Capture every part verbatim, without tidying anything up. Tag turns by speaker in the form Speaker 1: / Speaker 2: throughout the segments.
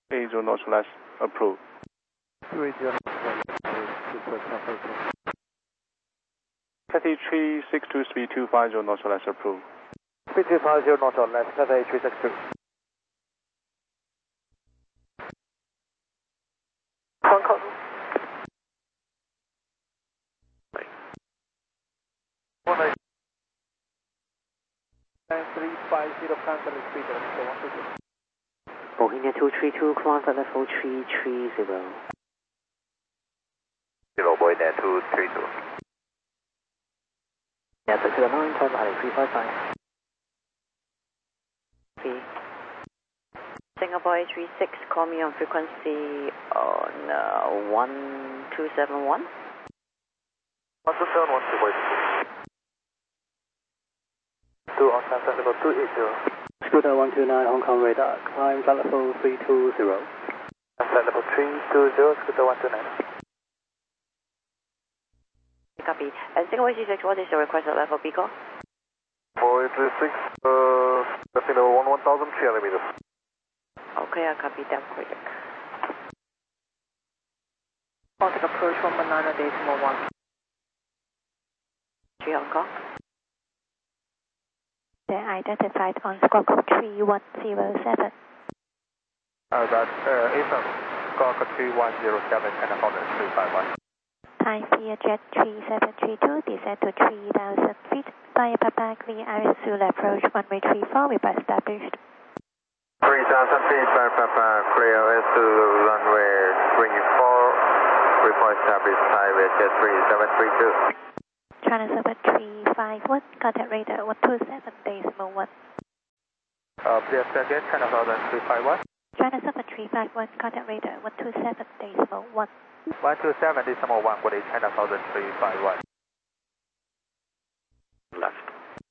Speaker 1: eight zero notch less, approved.
Speaker 2: two eight zero request confirmation.
Speaker 1: Cathay three six two speed two five zero notch less, approved.
Speaker 2: Speed two five zero notch less, Cathay three six two. Hong Kong. one eight. three five zero, cancel the speed, so one two two.
Speaker 3: Bohemia two three two, climb for level three three zero.
Speaker 2: Zero, Bohemia two three two.
Speaker 3: Yeah, to the line, time at three five five.
Speaker 4: B. Singapore three six, call me on frequency on uh, one two seven one.
Speaker 2: one two seven one, two two on San Francisco two eight zero.
Speaker 3: Scooter one two nine, Hong Kong radar, climb for level three two zero.
Speaker 2: San level three two zero, Scooter one two nine.
Speaker 4: Copy. And Singapore three six, what is your requested level, Pico?
Speaker 2: four eight three six, uh, that's level one one thousand three hundred meters.
Speaker 4: Okay, I copy that quick.
Speaker 3: Baltic approach one one nine decimal one.
Speaker 4: three Hong Kong.
Speaker 5: They're identified on squawk three one zero seven.
Speaker 2: Uh, that's uh, A seven, Squawk three one zero seven, and Honda three five one.
Speaker 5: Time Pier Jet three seven three two, descend to three thousand feet. Via Papa, clear Iris Zulu approach one way three four, we've established.
Speaker 2: three thousand feet, Via Papa, clear S to runway three four, report established, Pier Jet three seven three two.
Speaker 5: China Server three five one, contact radar one two seven decimal one.
Speaker 2: Uh, please again, China Southern three five one.
Speaker 5: China Server three five one, contact radar one two seven decimal one.
Speaker 2: one two seven decimal one, what is China Southern three five one?
Speaker 1: Left.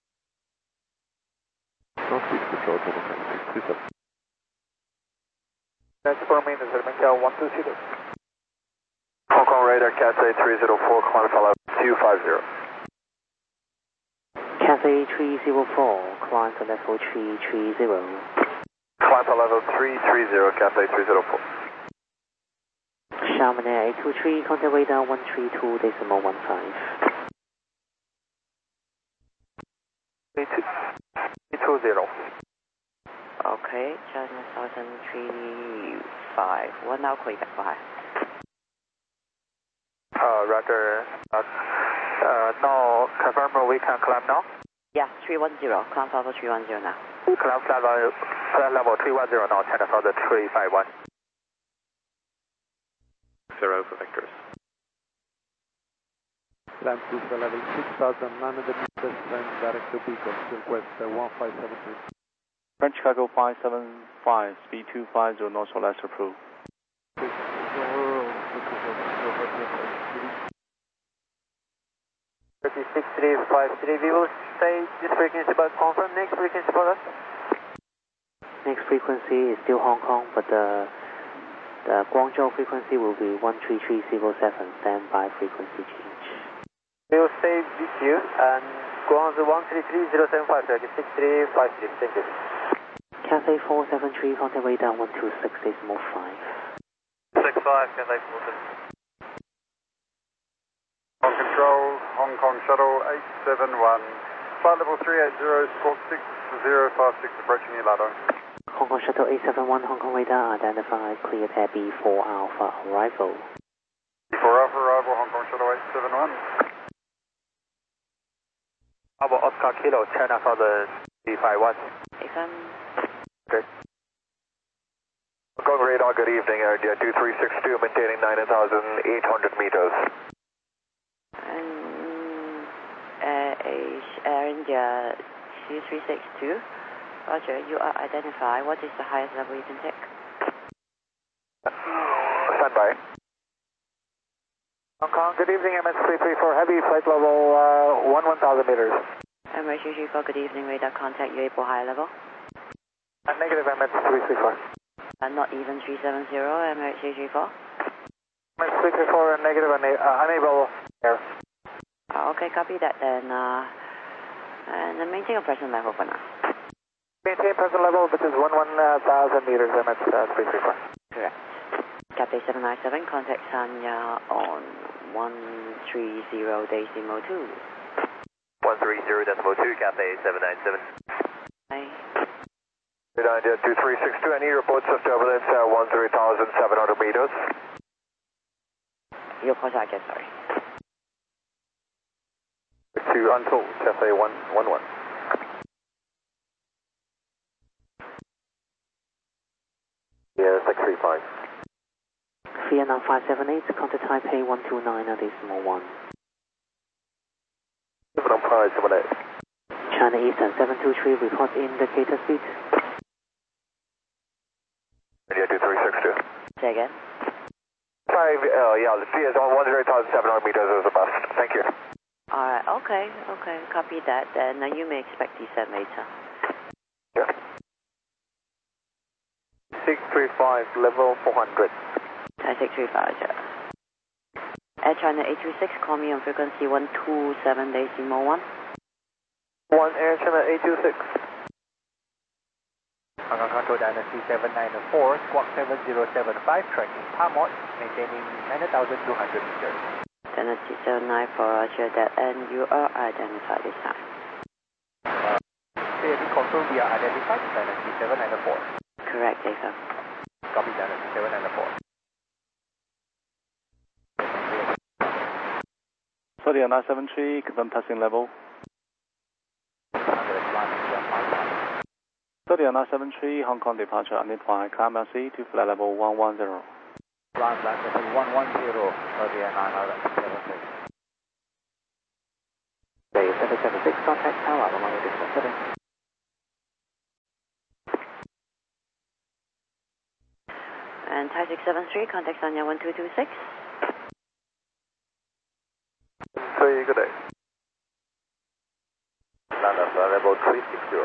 Speaker 2: Northeast control, total six two seven. Next for maintenance, Minka one two zero. Hong Kong radar, Cathay three zero four, climb for level two five zero.
Speaker 3: Cathay three zero four, climb for level three three zero.
Speaker 2: Climb for level three three zero, Cathay three zero four.
Speaker 3: Chamonix eight two three, contact radar one three two decimal one five.
Speaker 2: eight two zero.
Speaker 4: Okay, China Southern three five one, now quick at five.
Speaker 2: Uh, roger. Uh, uh, now, confirm we can climb now?
Speaker 4: Yeah, three one zero, climb level three one zero now.
Speaker 2: Climb flight level, flight level three one zero now, China Southern three five one.
Speaker 1: Zero for Victors.
Speaker 6: Climb to the level six thousand nine hundred meters and direct to Beacon, request uh, one five seven two.
Speaker 1: French Chicago five seven five, speed two five zero notch less, approved.
Speaker 2: thirty-six three five three, we will say this frequency but confirm next frequency for us.
Speaker 3: Next frequency is still Hong Kong, but the, the Guangzhou frequency will be one three three zero seven, standby frequency change.
Speaker 2: We will stay with you and Guangzhou one three three zero seven five, thirty-six three five three, thank you.
Speaker 3: Cathay four seven three, contact radar one two six decimal five.
Speaker 2: six five, Cathay four seven. On control, Hong Kong shuttle eight seven one, flight level three eight zero, squawk six zero five six, approaching Ilado.
Speaker 3: Hong Kong shuttle eight seven one, Hong Kong radar identified, cleared air B four Alpha arrival.
Speaker 2: B four Alpha arrival, Hong Kong shuttle eight seven one. Bravo Oscar Kilo, China Southern three five one.
Speaker 4: If I'm...
Speaker 2: Okay. Hong Kong radar, good evening, Air India two three six two, maintaining nine thousand eight hundred meters.
Speaker 4: Um, uh, Air India two three six two. Roger, you are identified. What is the highest level you can take?
Speaker 2: Standby. Hong Kong, good evening, M S three three four, heavy flight level uh, one one thousand meters.
Speaker 4: M H three three four, good evening, radar contact, you able high level?
Speaker 2: Uh, negative, M S three three four.
Speaker 4: Uh, not even three seven zero, M H three three four.
Speaker 2: M S three three four, negative, uh, unable air.
Speaker 4: Uh, okay, copy that then. Uh, and then maintain your present level for now.
Speaker 2: Maintain present level, which is one one thousand meters, M X uh, three three four.
Speaker 4: Correct. Cathay seven nine seven, contact Sanya on one three zero decimal two.
Speaker 2: one three zero decimal two, Cathay seven nine seven.
Speaker 4: Hi.
Speaker 2: India two three six two, any reports of turbulence uh, one three thousand seven hundred meters?
Speaker 4: Your pause again, sorry.
Speaker 2: To untold, Cathay one one one. Yeah, six three five.
Speaker 3: Vietnam five seven eight, contact Taipei one two nine decimal one.
Speaker 2: Vietnam five seven eight.
Speaker 3: China Eastern seven two three, report indicator speed.
Speaker 2: India two three six two.
Speaker 4: Say again.
Speaker 2: Five, uh, yeah, the C is on one zero thousand seven hundred meters is the best. Thank you.
Speaker 4: Alright, okay, okay, copy that. Then uh, you may expect descent later.
Speaker 2: Yeah. six three five, level four hundred.
Speaker 4: Thai six three five, yeah. Air China eight two six, call me on frequency one two seven decimal one.
Speaker 2: one Air China eight two six.
Speaker 6: Hong Kong Control Dynasty seven nine four, squawk seven zero seven five, tracking Pamot, maintaining nine thousand two hundred meters.
Speaker 4: Dynasty seven nine four, roger that, and you are identified this time.
Speaker 6: Uh, Clearly confirmed we are identified, Dynasty seven nine four.
Speaker 4: Correct, Jason.
Speaker 6: Copy Dynasty seven nine four.
Speaker 1: Sorry, nine seven three, confirm passing level. Sorry, nine seven three, Hong Kong departure, identify, climb L C to flight level one one zero.
Speaker 6: Land land level one one zero, sorry, nine seven three.
Speaker 3: Bay seven seven six, contact tower, one eight six seven.
Speaker 4: And Thai six seven three, contact Sanya one two two six.
Speaker 2: Say good day. Land of level three six zero.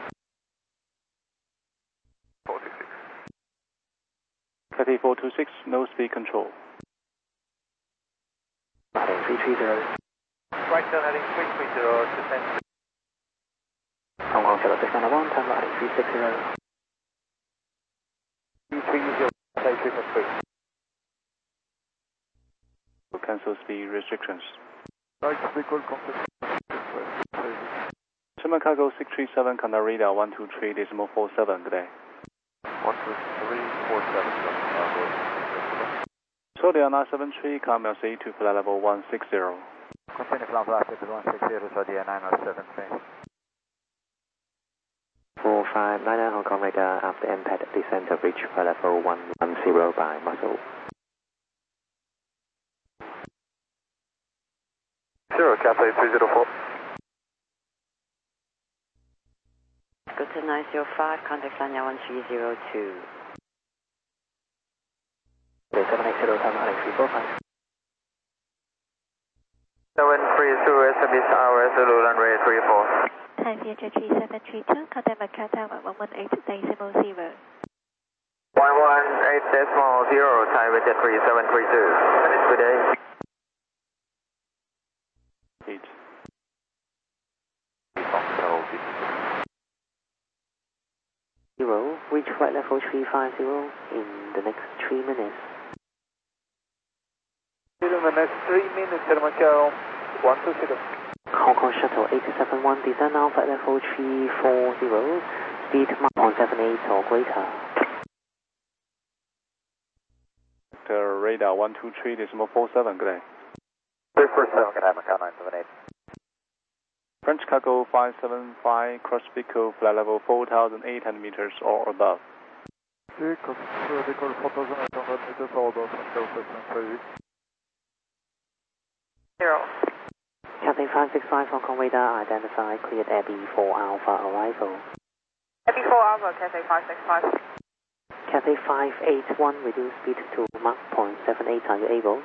Speaker 2: four six six.
Speaker 1: Cathay four two six, no speed control.
Speaker 3: Heading three three zero.
Speaker 6: Right turn heading three three zero, descend.
Speaker 3: Hong Kong Shallow six nine one, turn right three six zero.
Speaker 6: three three zero, Cathay three four three.
Speaker 1: Cancel speed restrictions.
Speaker 6: Right, speaker contact.
Speaker 1: German cargo six three seven, contact radar one two three decimal four seven, good day.
Speaker 6: one two three four seven.
Speaker 1: Sorry, nine seven three, climb L C to flight level one six zero.
Speaker 6: Continue climb flight level one six zero, sorry, nine seven three.
Speaker 3: four five nine Hong Kong radar after impact descent to reach flight level one one zero by muscle.
Speaker 2: Zero, Cathay three zero four.
Speaker 4: Go to nine zero five, contact Sanya one three zero two.
Speaker 3: Bay seven eight zero, turn right three four five.
Speaker 2: seven three two, S M S hour, Zulu runway three four.
Speaker 5: Thai Vietjet three seven three two, contact Macau Tower one one eight decimal zero.
Speaker 2: one one eight decimal zero, Thai Vietjet three seven three two. Good day.
Speaker 1: Eight.
Speaker 3: Zero, reach flight level three five zero in the next three minutes.
Speaker 6: In the next three minutes, Macau one two zero.
Speaker 3: Hong Kong Shuttle eight seven one, descend now flight level three four zero, speed Mach one point seven eight or greater.
Speaker 1: The radar one two three decimal four seven, good day.
Speaker 2: three four seven, good day, Macau nine seven eight.
Speaker 1: French cargo five seven five, cross Pico, flight level four thousand eight hundred meters or above.
Speaker 6: Pico, Pico four thousand eight hundred meters or above,
Speaker 2: Zero.
Speaker 3: Cathay five six five, Hong Kong radar identified, cleared Air B four Alpha arrival.
Speaker 7: Air B four Alpha, Cathay five six five.
Speaker 3: Cathay five eight one, reduce speed to Mach one point seven eight, are you able?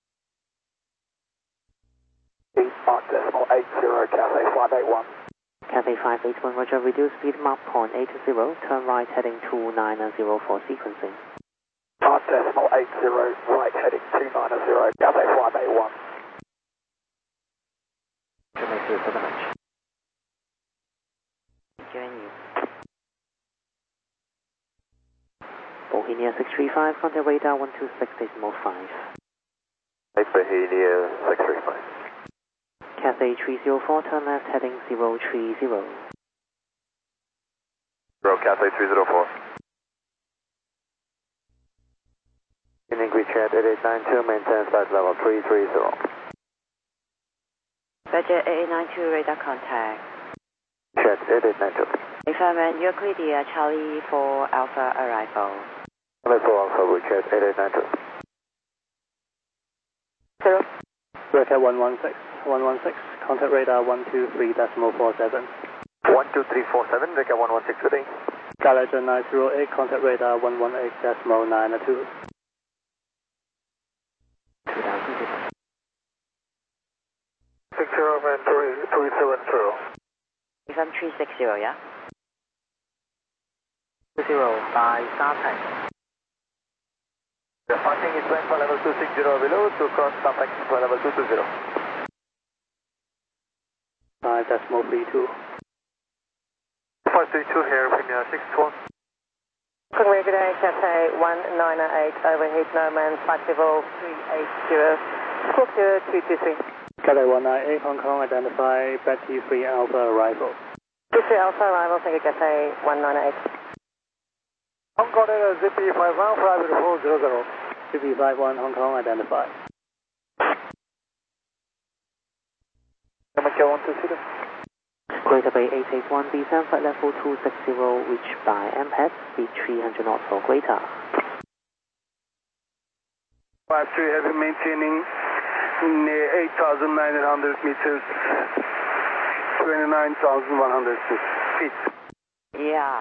Speaker 2: Mach decimal eight zero, Cathay five eight one.
Speaker 3: Cathay five eight one, roger, reduce speed Mach one point eight zero, turn right heading two nine zero for sequencing.
Speaker 2: Mach decimal eight zero, right heading two nine zero, Cathay five eight one.
Speaker 3: Thank you very much.
Speaker 4: Thank you and you.
Speaker 3: Bohemia six three five, contact radar one two six decimal five.
Speaker 2: Bohemia six three five.
Speaker 3: Cathay three zero four, turn left heading zero three zero.
Speaker 2: Zero Cathay three zero four. In English at eight eight nine two, maintain flight level three three zero.
Speaker 4: Roger, eight eight nine two radar contact.
Speaker 2: Chat eight eight nine two.
Speaker 4: Affirmative, you're clear the uh, Charlie four Alpha arrival.
Speaker 2: Charlie four Alpha, we chat eight eight nine two.
Speaker 7: Zero.
Speaker 6: Rocket one one six, one one six, contact radar one two three decimal four seven.
Speaker 2: one two three four seven, Rocket one one six today.
Speaker 6: Gallagher nine zero eight, contact radar one one eight decimal nine two.
Speaker 2: six zero man three three seven zero.
Speaker 4: Affirm three six zero, yeah?
Speaker 6: Zero by Startax.
Speaker 2: Departing is flight for level two six zero below to cross Startax for level two two zero.
Speaker 6: five decimal three two.
Speaker 2: five three two here, Premier six one.
Speaker 7: Conway, good day, Cathay one nine eight, overheat Noman, flight level three eight zero, squawk zero two two three.
Speaker 6: Cathay one nine eight, Hong Kong, identify Betty three Alpha arrival.
Speaker 7: two three Alpha arrival, thank you, Cathay one nine eight.
Speaker 6: Hong Kong, Z P five one, flight four zero zero. Z P five one, Hong Kong, identify.
Speaker 2: Number one two zero.
Speaker 3: Greater Bay eight eight one, B seven flight level two six zero, reached by M P E T, speed three hundred knots for greater.
Speaker 2: five three heavy maintaining eight thousand nine hundred meters, twenty-nine thousand one hundred feet.
Speaker 4: Yeah.